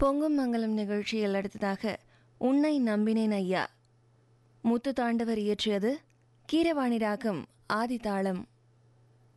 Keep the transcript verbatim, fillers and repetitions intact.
பொங்கும் மங்கலம் நிகழ்ச்சியில் அடுத்ததாக உன்னை நம்பினேன் ஐயா முத்து தாண்டவர் இயற்றியது கீரவாணி ராகம் ஆதிதாளம்.